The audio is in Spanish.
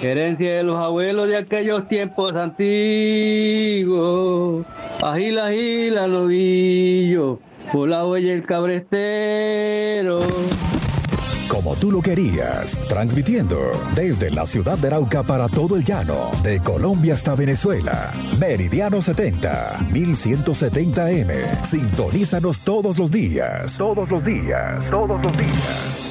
Herencia de los abuelos de aquellos tiempos antiguos. Agila, agila, novillo, por la huella el cabrestero. Como tú lo querías, transmitiendo desde la ciudad de Arauca para todo el llano, de Colombia hasta Venezuela. Meridiano 70, 1170M. Sintonízanos todos los días. Todos los días. Todos los días.